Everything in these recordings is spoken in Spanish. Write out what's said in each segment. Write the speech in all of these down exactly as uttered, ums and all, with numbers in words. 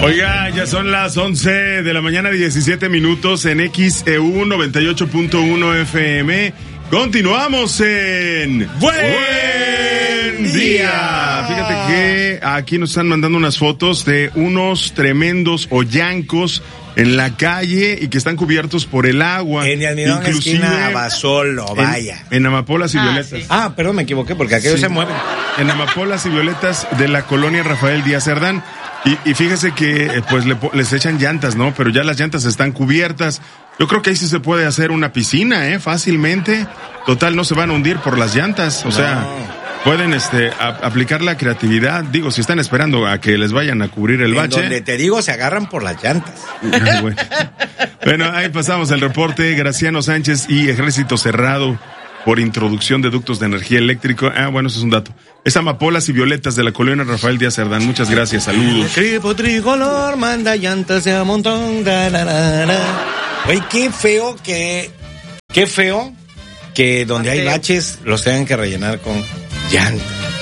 Oiga, ya son las once de la mañana, diecisiete minutos en X E U noventa y ocho punto uno F M. Continuamos en Buen Día. Fíjate que aquí nos están mandando unas fotos de unos tremendos hoyancos en la calle y que están cubiertos por el agua. En Almidón, esquina Abasolo, vaya. En, en amapolas y ah, violetas. Sí. Ah, perdón, me equivoqué porque aquellos sí se mueven. En amapolas y violetas de la colonia Rafael Díaz Cerdán. Y, y fíjese que pues le, les echan llantas, ¿no? Pero ya las llantas están cubiertas. Yo creo que ahí sí se puede hacer una piscina, ¿eh? Fácilmente. Total, no se van a hundir por las llantas. O no. sea, pueden este a, aplicar la creatividad. Digo, si están esperando a que les vayan a cubrir el en bache. Donde te digo, se agarran por las llantas. Bueno. Bueno, ahí pasamos el reporte. Graciano Sánchez y Ejército Cerrado por introducción de ductos de energía eléctrica. Ah, bueno, eso es un dato. Es amapolas y violetas de la colonia Rafael Díaz Cerdán. Muchas gracias, saludos. Tripo tricolor, manda llantas de a montón. Da, da, da, da. Oye, qué feo que... Qué feo que donde hay baches los tengan que rellenar con llantas.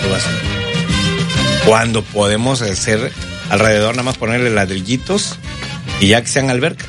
Cuando podemos hacer alrededor, nada más ponerle ladrillitos y ya que sean albercas.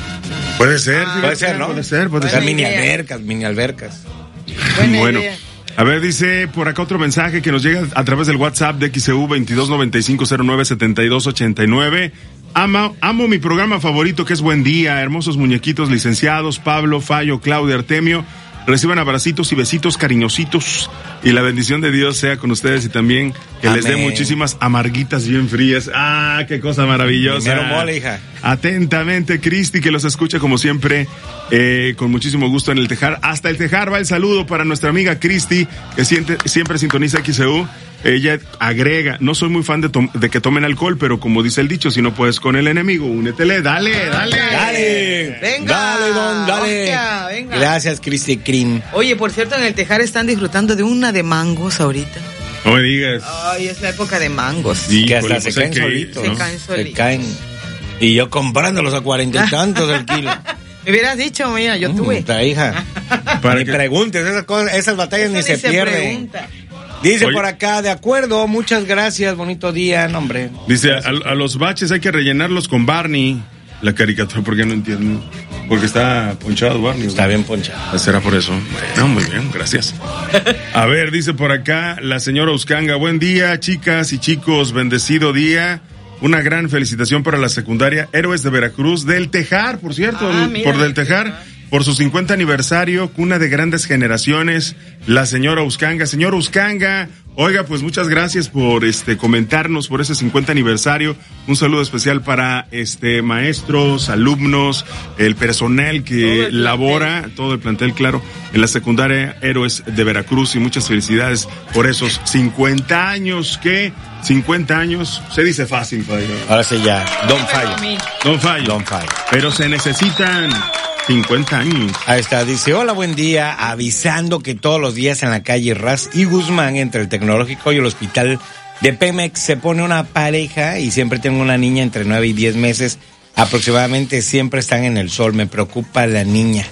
Puede ser. Ah, puede ser, ¿no? Puede ser, puede ser. ser. Mini albercas, mini albercas. Buena bueno, idea. A ver, dice por acá otro mensaje que nos llega a través del WhatsApp de X E U veintidós noventa y cinco cero nueve setenta y dos ochenta y nueve. Amo, amo mi programa favorito que es Buen Día. Hermosos muñequitos licenciados, Pablo, Fallo, Claudia, Artemio. Reciban abracitos y besitos cariñositos. Y la bendición de Dios sea con ustedes y también que Amén. Les dé muchísimas amarguitas bien frías. ¡Ah, qué cosa maravillosa! Primero mole, hija. Atentamente, Cristi, que los escucha como siempre, eh, con muchísimo gusto en el Tejar. Hasta el Tejar va el saludo para nuestra amiga Cristi, que siempre, siempre sintoniza X E U. Ella agrega, no soy muy fan de, to- de que tomen alcohol, pero como dice el dicho, si no puedes con el enemigo, únetele, dale, dale. Dale, venga, dale, don, dale. Hostia, venga. Gracias, Cristi Cream. Oye, por cierto, en el Tejar están disfrutando de una de mangos ahorita. No me digas. Ay, es la época de mangos. Sí, que hasta se caen solitos. Se caen solitos. Se caen. Y yo comprándolos a cuarenta y tantos el kilo. Me hubieras dicho, mira, yo tuve. Puta hija. Para ni que... preguntes, esas cosas, esas batallas Eso ni, ni se, se pierden. Pregunta. Dice Oye. Por acá, de acuerdo, muchas gracias, bonito día, no, hombre. Dice, a, a los baches hay que rellenarlos con Barney. La caricatura, porque no entiendo. Porque está ponchado Barney. Está bien ponchado. ¿Será por eso? Bueno, muy bien, gracias. A ver, dice por acá la señora Uscanga, buen día, chicas y chicos, bendecido día. Una gran felicitación para la secundaria Héroes de Veracruz del Tejar, por cierto, ah, mira, por del Tejar. Por su cincuenta aniversario, cuna de grandes generaciones, la señora Uscanga. Señor Uscanga, oiga, pues muchas gracias por este comentarnos por ese cincuenta aniversario. Un saludo especial para este maestros, alumnos, el personal que todo labora, todo el plantel, claro, en la secundaria Héroes de Veracruz, y muchas felicidades por esos cincuenta años que cincuenta años se dice fácil, Fallo. Ahora sí ya, don Fallo. Don Fallo. Don Fallo. Pero se necesitan cincuenta años. Ahí está, dice, hola, buen día, avisando que todos los días en la calle Raz y Guzmán, entre el Tecnológico y el Hospital de Pemex, se pone una pareja y siempre tengo una niña entre nueve y diez meses, aproximadamente siempre están en el sol, me preocupa la niña.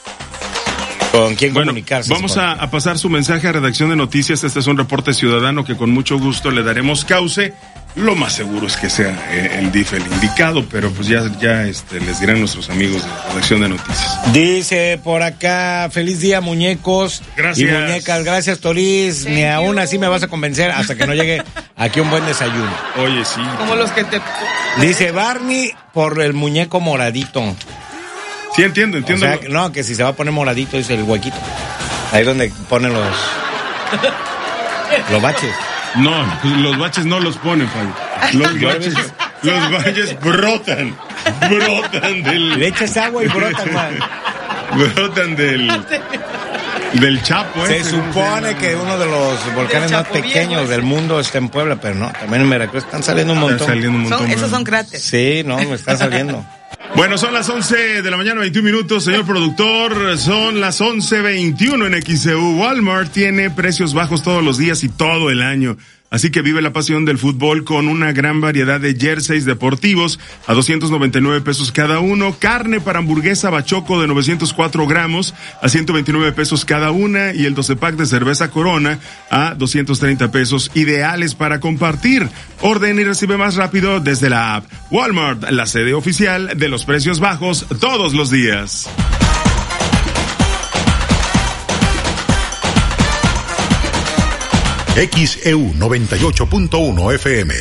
¿Con quién bueno, comunicarse? Vamos a, a pasar su mensaje a Redacción de Noticias, este es un reporte ciudadano que con mucho gusto le daremos cauce. Lo más seguro es que sea eh, el D I F el indicado, pero pues ya, ya este, les dirán nuestros amigos de la Redacción de Noticias. Dice por acá, feliz día, muñecos. Gracias. Y muñecas, gracias, Toris. Thank Ni aún you. Así me vas a convencer hasta que no llegue aquí un buen desayuno. Oye, sí. Como los que te... Dice Barney por el muñeco moradito. Sí, entiendo, entiendo. O sea, no, que si se va a poner moradito es el huequito. Ahí donde ponen los... los baches. No, los baches no los ponen, Fabio. Los baches, los baches brotan, brotan del... Le echas agua y brotan, man. Brotan del... del Chapo, Se ese, supone que uno de los volcanes más pequeños del mundo está en Puebla, pero no, también en Veracruz están saliendo un montón. Están saliendo un montón. Son, esos son cráteres. Sí, no, me están saliendo. Bueno, son las once de la mañana, veintiún minutos, señor productor, son las once veintiuno en X E U. Walmart tiene precios bajos todos los días y todo el año. Así que vive la pasión del fútbol con una gran variedad de jerseys deportivos a doscientos noventa y nueve pesos cada uno. Carne para hamburguesa Bachoco de novecientos cuatro gramos a ciento veintinueve pesos cada una. Y el doce pack de cerveza Corona a doscientos treinta pesos. Ideales para compartir. Orden y recibe más rápido desde la app. Walmart, la sede oficial de los precios bajos todos los días. X E U noventa y ocho punto uno F M.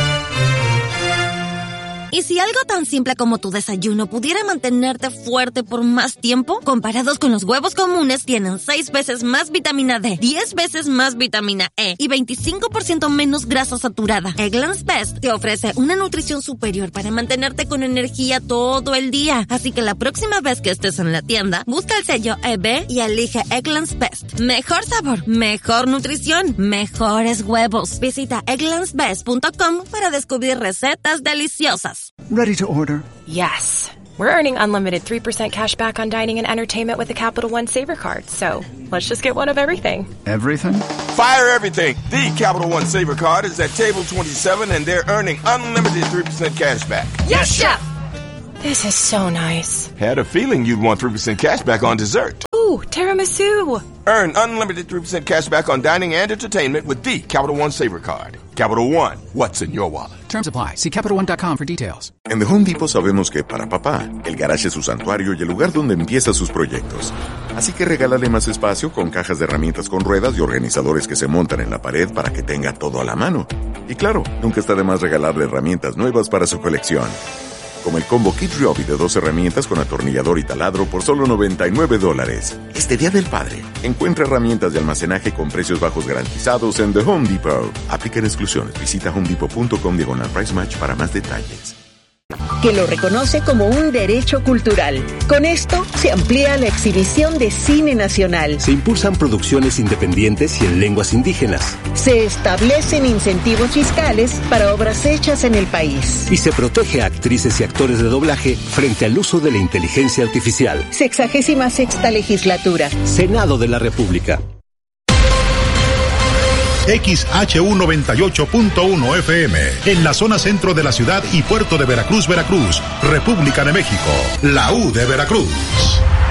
¿Y si algo tan simple como tu desayuno pudiera mantenerte fuerte por más tiempo? Comparados con los huevos comunes, tienen seis veces más vitamina D, diez veces más vitamina E y veinticinco por ciento menos grasa saturada. Eggland's Best te ofrece una nutrición superior para mantenerte con energía todo el día. Así que la próxima vez que estés en la tienda, busca el sello E B y elige Eggland's Best. Mejor sabor, mejor nutrición, mejores huevos. Visita egglands best punto com para descubrir recetas deliciosas. Ready to order? Yes. We're earning unlimited three percent cash back on dining and entertainment with the Capital One Saver Card. So, let's just get one of everything. Everything? Fire everything. The Capital One Saver Card is at table twenty-seven and they're earning unlimited three percent cash back. Yes, Chef! This is so nice. Had a feeling you'd want three percent cash back on dessert. Ooh, tiramisu. Earn unlimited three percent cash back on dining and entertainment with the Capital One Saver Card. Capital One, what's in your wallet? Terms apply. See Capital One dot com for details. En The Home Depot sabemos que para papá, el garage es su santuario y el lugar donde empieza sus proyectos. Así que regálale más espacio con cajas de herramientas con ruedas y organizadores que se montan en la pared para que tenga todo a la mano. Y claro, nunca está de más regalarle herramientas nuevas para su colección. Como el combo Kit Ryobi de dos herramientas con atornillador y taladro por solo noventa y nueve dólares. Este Día del Padre, encuentra herramientas de almacenaje con precios bajos garantizados en The Home Depot. Aplican exclusiones. Visita homedepot punto com diagonal price match para más detalles. Que lo reconoce como un derecho cultural. Con esto se amplía la exhibición de cine nacional. Se impulsan producciones independientes y en lenguas indígenas. Se establecen incentivos fiscales para obras hechas en el país. Y se protege a actrices y actores de doblaje frente al uso de la inteligencia artificial. Sexagésima sexta legislatura. Senado de la República. X H U noventa y ocho punto uno F M, en la zona centro de la ciudad y puerto de Veracruz, Veracruz, República de México, la U de Veracruz.